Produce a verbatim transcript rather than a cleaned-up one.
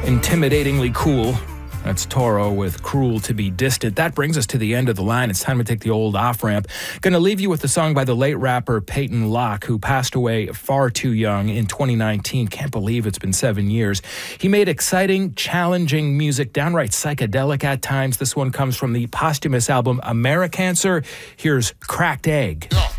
Intimidatingly cool. That's Toro with Cruel to Be Distant. That brings us to the end of the line. It's time to take the old off-ramp. Going to leave you with a song by the late rapper Peyton Locke, who passed away far too young in twenty nineteen. Can't believe it's been seven years. He made exciting, challenging music, downright psychedelic at times. This one comes from the posthumous album Americancer. Here's Cracked Egg.